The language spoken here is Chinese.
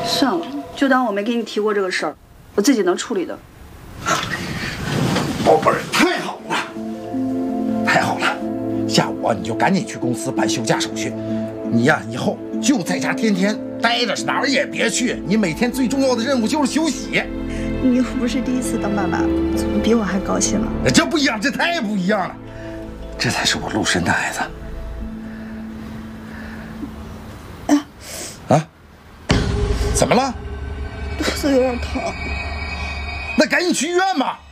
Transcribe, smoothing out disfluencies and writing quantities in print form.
算了，就当我没给你提过这个事儿，我自己能处理的。 宝贝儿，太好了，太好了！下午你就赶紧去公司办休假手续。你呀，以后就在家天天待着，哪儿也别去。你每天最重要的任务就是休息。 你又不是第一次当妈妈，怎么比我还高兴了？ 这不一样，这太不一样了。这才是我陆深的孩子。啊？怎么了？ 肚子有点疼。 那赶紧去医院吧。